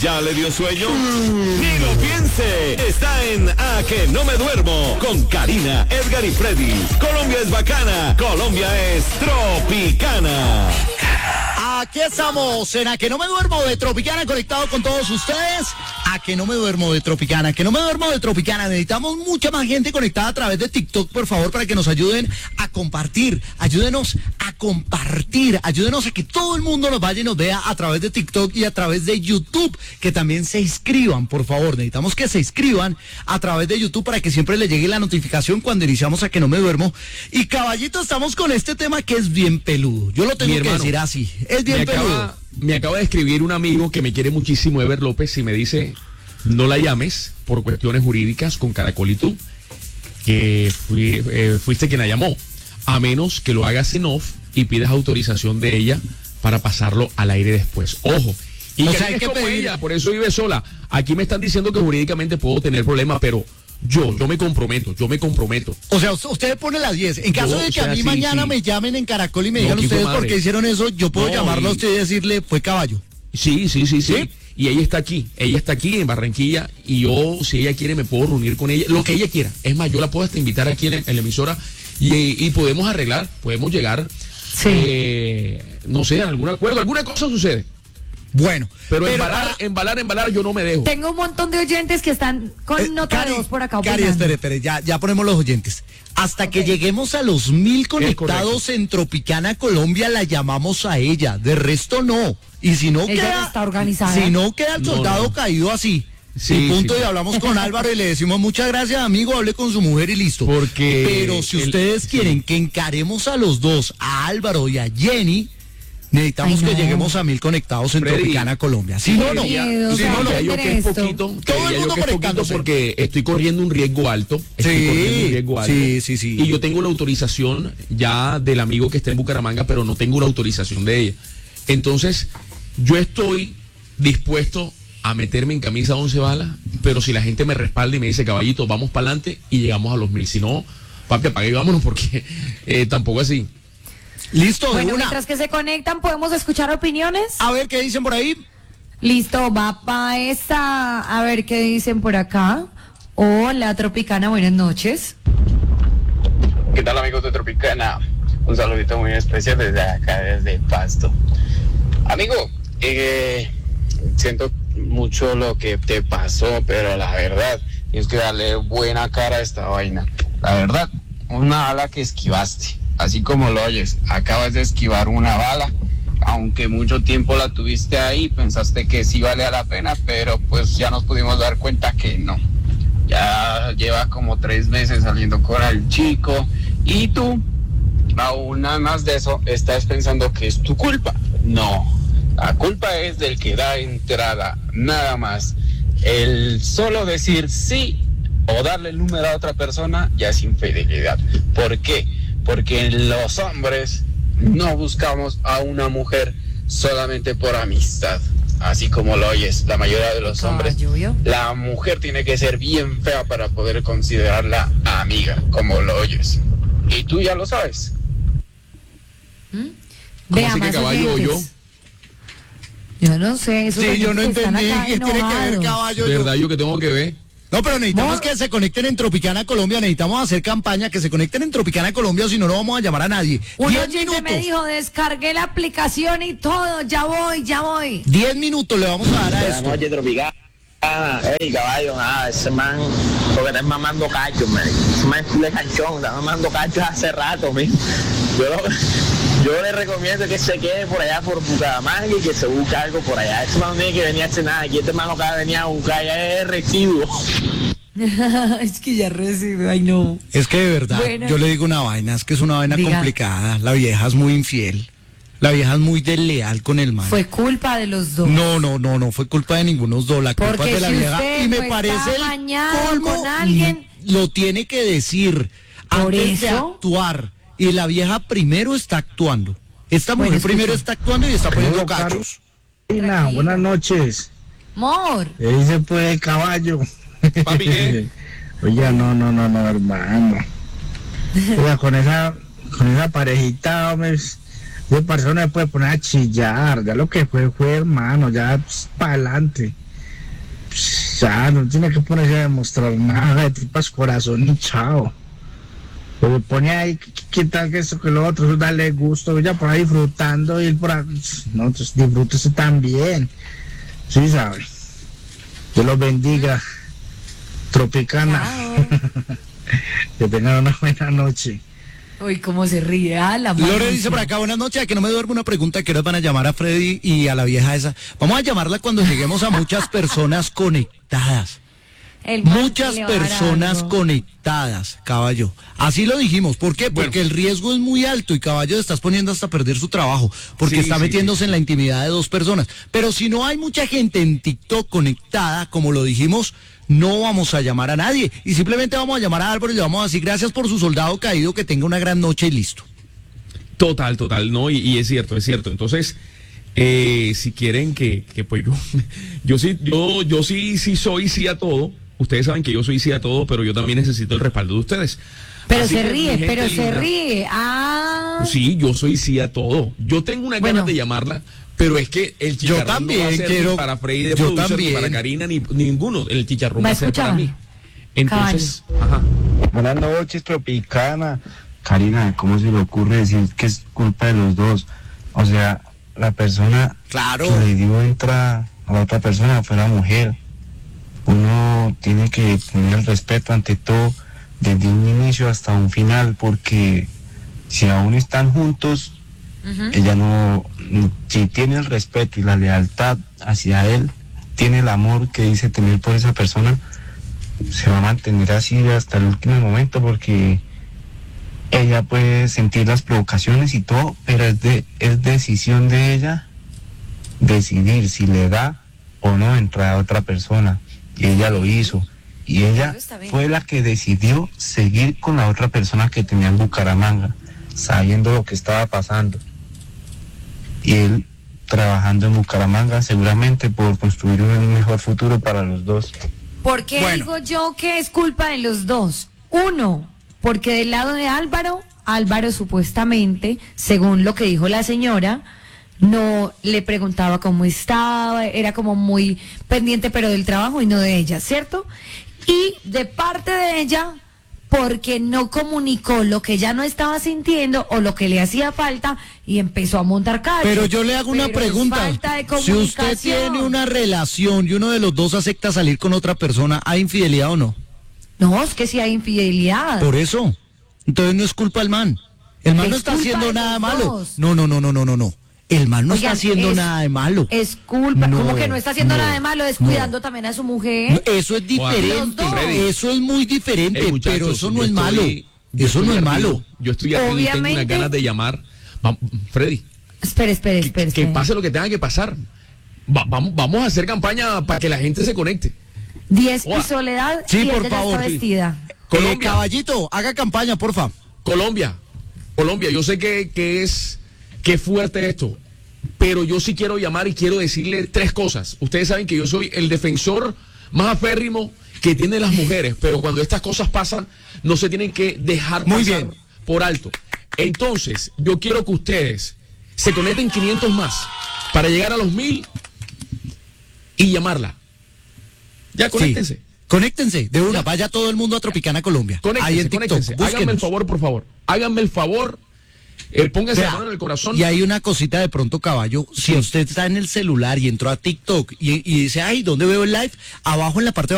¿Ya le dio sueño? Ni lo piense. Está en A que no me duermo con Karina, Edgar y Freddy. Colombia es bacana. Colombia es tropicana. Aquí estamos en A que no me duermo de Tropicana, conectado con todos ustedes. A que no me duermo de Tropicana, que no me duermo de Tropicana. Necesitamos mucha más gente conectada a través de TikTok, por favor, para que nos ayuden a compartir. Ayúdenos a compartir. Ayúdenos a que todo el mundo nos vaya y nos vea a través de TikTok y a través de YouTube. Que también se inscriban, por favor. Necesitamos que se inscriban a través de YouTube para que siempre les llegue la notificación cuando iniciamos A que no me duermo. Y caballito, estamos con este tema que es bien peludo. Yo lo tengo que decir así. Es bien peludo. Me acaba de escribir un amigo que me quiere muchísimo, Ever López, y me dice: no la llames por cuestiones jurídicas con Caracol y tú, que fuiste quien la llamó, a menos que lo hagas en off y pidas autorización de ella para pasarlo al aire después. Ojo. Y o sea, hay que como pedir... ella, por eso vive sola. Aquí me están diciendo que jurídicamente puedo tener problemas, pero yo me comprometo. O sea, usted pone las 10. En caso de que a mí mañana me llamen en Caracol y me digan ustedes por qué hicieron eso, yo puedo llamarlo a usted y decirle, fue caballo. Sí. Y ella está aquí en Barranquilla, y yo, si ella quiere, me puedo reunir con ella, lo que ella quiera. Es más, yo la puedo hasta invitar aquí en la emisora y podemos arreglar, podemos llegar, no sé, a algún acuerdo, alguna cosa sucede. Bueno, pero embalar yo no me dejo. Tengo un montón de oyentes que están con nota de voz por acá. Cari, espere, ya ponemos los oyentes. Hasta que lleguemos a los 1000 conectados en Tropicana Colombia, la llamamos a ella. De resto no. Y si no ella está organizada. Si no queda el soldado caído así. Sí, punto, y hablamos con Álvaro y le decimos muchas gracias, amigo, hable con su mujer y listo. Pero si ustedes quieren que encaremos a los dos, a Álvaro y a Jenny, necesitamos que lleguemos a 1000 conectados en Freddy, Tropicana Colombia. Si no, yo que es poquito, todo el mundo conectándose, porque estoy corriendo un riesgo alto. Sí. Y yo tengo la autorización ya del amigo que está en Bucaramanga, pero no tengo la autorización de ella. Entonces, yo estoy dispuesto a meterme en camisa 11 balas, pero si la gente me respalda y me dice, caballito, vamos para adelante y llegamos a los 1000. Si no, papi, apague y vámonos, porque tampoco así. Listo, bueno, mientras que se conectan, ¿podemos escuchar opiniones? A ver, ¿qué dicen por ahí? Listo, va para esta. A ver, ¿qué dicen por acá? Hola, Tropicana, buenas noches. ¿Qué tal, amigos de Tropicana? Un saludito muy especial desde acá, desde Pasto. Amigo, siento mucho lo que te pasó, pero la verdad, tienes que darle buena cara a esta vaina. La verdad, una bala que esquivaste. Así como lo oyes, acabas de esquivar una bala, aunque mucho tiempo la tuviste ahí, pensaste que sí valía la pena, pero pues ya nos pudimos dar cuenta que no. Ya lleva como 3 meses saliendo con el chico y tú, aún nada más de eso, estás pensando que es tu culpa. No, la culpa es del que da entrada, nada más. El solo decir sí o darle el número a otra persona ya es infidelidad. ¿Por qué? Porque los hombres no buscamos a una mujer solamente por amistad, así como lo oyes, la mayoría de los hombres. La mujer tiene que ser bien fea para poder considerarla amiga, como lo oyes. Y tú ya lo sabes. Vea, más caballo yo? Yo no sé, eso sí, yo no entendí qué tiene que ver caballo. ¿Verdad yo que tengo que ver? No, pero necesitamos que se conecten en Tropicana Colombia, necesitamos hacer campaña, que se conecten en Tropicana Colombia, o si no, no vamos a llamar a nadie. Un oyente me dijo, descargué la aplicación y todo, ya voy. 10 minutos le vamos a dar a esto. Buenas noches, Tropicana. Ey, caballo, nada, ese man, porque está mamando cacho, man. Ese man es de canchón, está mamando cacho hace rato, man. Yo le recomiendo que se quede por allá por Bucaramanga y que se busque algo por allá. Este man no tiene que venir a hacer nada. Aquí este man acaba de venir a buscar ya es residuo. Es que ya recibe, ay no. Es que de verdad, yo le digo una vaina, es que es una vaina complicada. La vieja es muy infiel. La vieja es muy desleal con el man. Fue culpa de los dos. No fue culpa de ninguno de los dos. La culpa porque es de la si vieja. usted Y me parece el colmo con alguien, lo tiene que decir por antes de eso actuar. Y la vieja primero está actuando. Esta mujer primero está actuando y está poniendo cachos. Buenas noches. Amor. ¿Qué dice pues el caballo? Papi, ¿qué? Oiga, no, hermano. Oiga, con esa parejita, hombre, esa persona puede poner a chillar. Ya lo que fue hermano, ya para adelante. ya no tiene que ponerse a demostrar nada, de tripas corazón y chao. Pero pone ahí, ¿qué tal que esto, que lo otro? Eso dale gusto, ella por ahí disfrutando y él por ahí, no, entonces disfrútese también. Sí, sabe. Dios los bendiga. Tropicana. Que tengan una buena noche. Uy, cómo se ríe. La Lore dice por acá, buenas noches, a que no me duermo, una pregunta, que ahora van a llamar a Freddy y a la vieja esa. Vamos a llamarla cuando lleguemos a muchas personas conectadas. Muchas personas conectadas, caballo. Así lo dijimos. ¿Por qué? Porque el riesgo es muy alto y, caballo, te estás poniendo hasta perder su trabajo, porque está metiéndose en la intimidad de dos personas. Pero si no hay mucha gente en TikTok conectada, como lo dijimos, no vamos a llamar a nadie. Y simplemente vamos a llamar a Álvaro y le vamos a decir gracias por su soldado caído, que tenga una gran noche y listo. Total, ¿no? Y es cierto. Entonces, si quieren que pues yo sí soy sí a todo. Ustedes saben que yo soy sí a todo, pero yo también necesito el respaldo de ustedes. Pero Así se que, ríe, mi pero gente se linda, ríe. Sí, yo soy sí a todo. Yo tengo una ganas de llamarla, pero es que el chicharrón también no va a ser quiero, ni para Freddy de yo producer, también. ni para Karina, ni ninguno. El chicharrón va a ser para mí. Entonces, Buenas noches, Tropicana. Karina, ¿cómo se le ocurre decir que es culpa de los dos? O sea, la persona Claro. que le dio entrada a la otra persona fue la mujer. Uno tiene que tener el respeto ante todo, desde un inicio hasta un final, porque si aún están juntos, ella no, si tiene el respeto y la lealtad hacia él, tiene el amor que dice tener por esa persona, se va a mantener así hasta el último momento, porque ella puede sentir las provocaciones y todo, pero es decisión de ella decidir si le da o no entrar a otra persona, y ella lo hizo, y ella fue la que decidió seguir con la otra persona que tenía en Bucaramanga, sabiendo lo que estaba pasando, y él trabajando en Bucaramanga seguramente por construir un mejor futuro para los dos. ¿Por qué digo yo que es culpa de los dos? Uno, porque del lado de Álvaro supuestamente, según lo que dijo la señora, no le preguntaba cómo estaba, era como muy pendiente pero del trabajo y no de ella, ¿cierto? Y de parte de ella, porque no comunicó lo que ella no estaba sintiendo o lo que le hacía falta y empezó a montar cacho. Pero yo le hago una pregunta. Falta de Si usted tiene una relación y uno de los dos acepta salir con otra persona, ¿hay infidelidad o no? No, es que sí hay infidelidad. Por eso. Entonces no es culpa del man. El man Es no está culpa haciendo de nada los malo. dos. No. El man no Oigan, está haciendo nada de malo. Es culpa, No, como que no está haciendo no, nada de malo, es no. cuidando también a su mujer. Eso es diferente. Los dos. Eso es muy diferente, muchachos, pero eso no yo es malo. yo Eso estoy no es arriba. malo. Yo estoy aquí y tengo unas Obviamente. ganas de llamar. Freddy, Espere. que pase lo que tenga que pasar. Vamos a hacer campaña para que la gente se conecte. 10 y Oa. Soledad, Sí, y por ella ya favor, está sí. vestida. Colombia. Caballito, haga campaña, porfa. Colombia, yo sé que es fuerte esto, pero yo sí quiero llamar y quiero decirle 3 cosas. Ustedes saben que yo soy el defensor más aférrimo que tienen las mujeres, pero cuando estas cosas pasan, no se tienen que dejar Muy pasar bien. por alto. Entonces, yo quiero que ustedes se conecten 500 más para llegar a los 1000 y llamarla. Ya, conéctense. Sí. Conéctense, de una, vaya todo el mundo a Tropicana Colombia. Ahí en TikTok, Conéctense. Háganme el búsquenos. favor, por favor. Háganme el favor. Pónganse Vea, la mano en el corazón. Y hay una cosita de pronto, caballo. Si usted está en el celular y entró a TikTok y dice, ay, ¿dónde veo el live? Abajo en la parte de